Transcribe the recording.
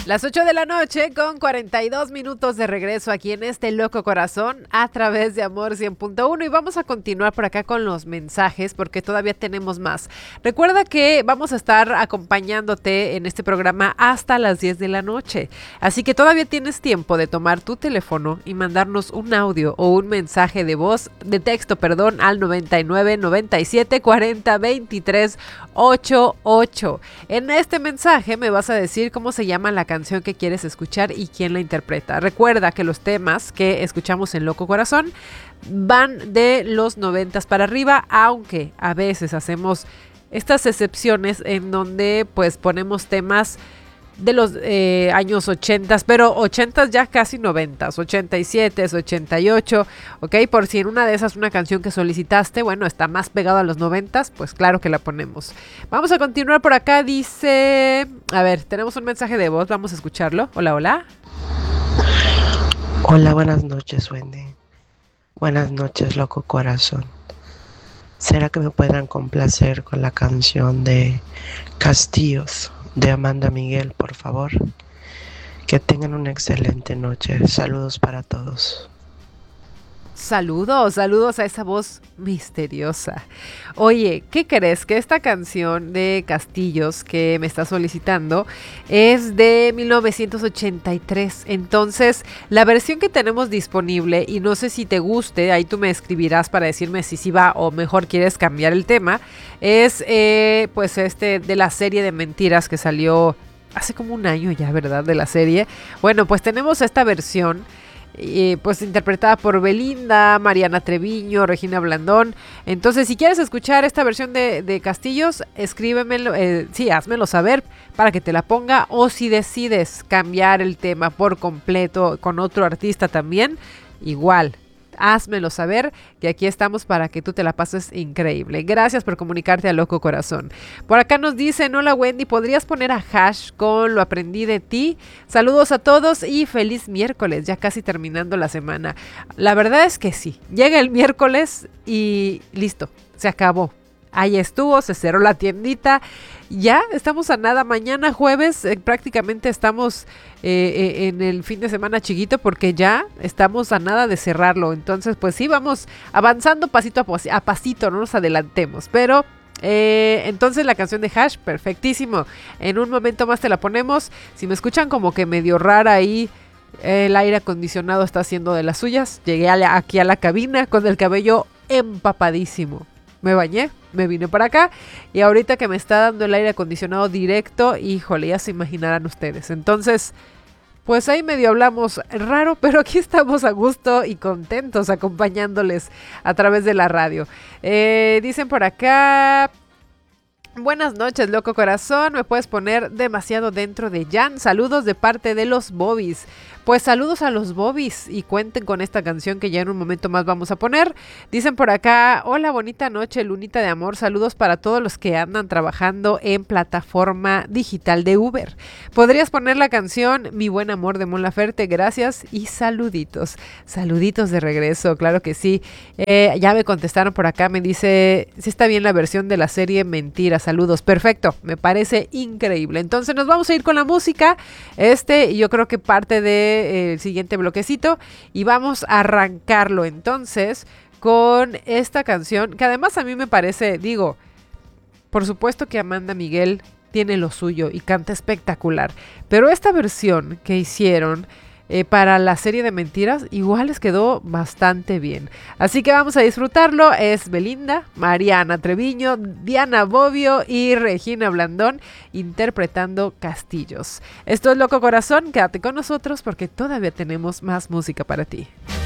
Las 8 de la noche con 42 minutos de regreso aquí en este Loco Corazón a través de Amor 100.1 y vamos a continuar por acá con los mensajes porque todavía tenemos más. Recuerda que vamos a estar acompañándote en este programa hasta las 10 de la noche, así que todavía tienes tiempo de tomar tu teléfono y mandarnos un audio o un mensaje de voz, de texto, perdón, al 99 97 40 23 88. En este mensaje me vas a decir cómo se llama la canción que quieres escuchar y quién la interpreta. Recuerda que los temas que escuchamos en Loco Corazón van de los 90s para arriba, aunque a veces hacemos estas excepciones en donde pues ponemos temas de los años 80, pero 80 ya casi 90, 87, 88, ok, por si en una de esas una canción que solicitaste, bueno, está más pegada a los 90, pues claro que la ponemos. Vamos a continuar por acá, dice, a ver, tenemos un mensaje de voz, vamos a escucharlo. Hola, hola. Hola, buenas noches, Wendy. Buenas noches, Loco Corazón. ¿Será que me puedan complacer con la canción de Castillos de Amanda Miguel, por favor? Que tengan una excelente noche. Saludos para todos. Saludos, saludos a esa voz misteriosa. Oye, ¿qué crees? Que esta canción de Castillos que me está solicitando es de 1983. Entonces, la versión que tenemos disponible, y no sé si te guste, ahí tú me escribirás para decirme si sí va o mejor quieres cambiar el tema, es pues de la serie de mentiras que salió hace como un año ya, ¿verdad? De la serie. Bueno, pues tenemos esta versión pues interpretada por Belinda, Mariana Treviño, Regina Blandón. Entonces, si quieres escuchar esta versión de Castillos, escríbemelo, sí, házmelo saber para que te la ponga, o si decides cambiar el tema por completo con otro artista también, igual. Házmelo saber, que aquí estamos para que tú te la pases increíble. Gracias por comunicarte a Loco Corazón. Por acá nos dicen, hola Wendy, ¿podrías poner a Hash con Lo Aprendí de Ti? Saludos a todos y feliz miércoles, ya casi terminando la semana. La verdad es que sí, llega el miércoles y listo, se acabó. Ahí estuvo, se cerró la tiendita. Ya estamos a nada. Mañana jueves prácticamente estamos en el fin de semana chiquito porque ya estamos a nada de cerrarlo. Entonces pues sí, vamos avanzando pasito a pasito, no nos adelantemos. Pero entonces la canción de Hash, perfectísimo. En un momento más te la ponemos. Si me escuchan como que medio rara ahí, el aire acondicionado está haciendo de las suyas. Llegué aquí a la cabina con el cabello empapadísimo. Me bañé, me vine para acá y ahorita que me está dando el aire acondicionado directo, híjole, ya se imaginarán ustedes. Entonces, pues ahí medio hablamos raro, pero aquí estamos a gusto y contentos acompañándoles a través de la radio. Dicen por acá... Buenas noches, Loco Corazón. ¿Me puedes poner Demasiado Dentro de Jan? Saludos de parte de los Bobbies. Pues saludos a los Bobbies y cuenten con esta canción que ya en un momento más vamos a poner. Dicen por acá, hola, bonita noche, lunita de amor. Saludos para todos los que andan trabajando en plataforma digital de Uber. ¿Podrías poner la canción Mi Buen Amor de Mon Laferte? Gracias y saluditos. Saluditos de regreso, claro que sí. Ya me contestaron por acá, me dice, si está bien la versión de la serie Mentiras. Saludos, perfecto, me parece increíble. Entonces nos vamos a ir con la música, yo creo que parte de el siguiente bloquecito, y vamos a arrancarlo entonces con esta canción, que además a mí me parece, digo, por supuesto que Amanda Miguel tiene lo suyo y canta espectacular, pero esta versión que hicieron para la serie de mentiras igual les quedó bastante bien, así que vamos a disfrutarlo. Es Belinda, Mariana Treviño, Diana Bobbio y Regina Blandón interpretando Castillos. Esto es Loco Corazón, quédate con nosotros porque todavía tenemos más música para ti.